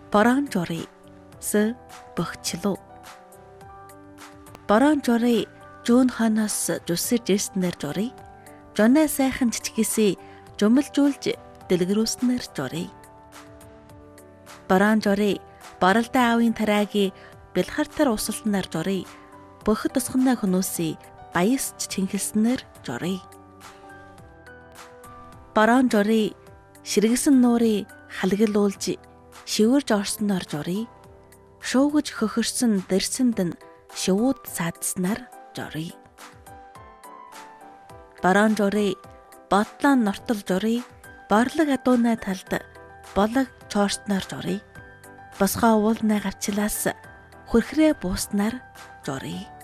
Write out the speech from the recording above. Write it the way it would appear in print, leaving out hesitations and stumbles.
Борон журий с бөхчлөө. Борон журий жүүн ханоос жусэж ирснээр журий. Жоноо сайхан жичгисээ жумалжуулж дэлгэрүүлснээр журий. Борон журий баралдаа аавын тараагийн бэлхартар усалснаар журий. Бөхөд тусгана хүмүүсээ баясч чинхэлснээр журий. Борон журий ширгэсэн нуурыг халгалуулж шивэрж орсноор журий. Шуугж хөхөрсөн дэрсэнд нь шивүүд саадснаар журий. Борон журий бодлон нортол журий. Борлог адуунай талд болог чоорсноор журий. Босгоо уулнаа гарчлаас хүрхрээ бууснаар журий.